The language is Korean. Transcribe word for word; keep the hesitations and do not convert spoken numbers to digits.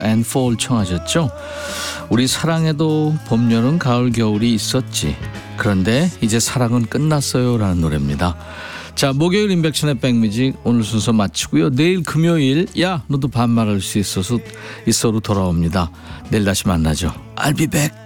and Fall 청하셨죠? 우리 사랑에도 봄, 여름, 가을, 겨울이 있었지. 그런데 이제 사랑은 끝났어요 라는 노래입니다. 자, 목요일 인백션의 백뮤직 오늘 순서 마치고요. 내일 금요일 야 너도 반말할 수 있어서 있어로 돌아옵니다. 내일 다시 만나죠. I'll be back.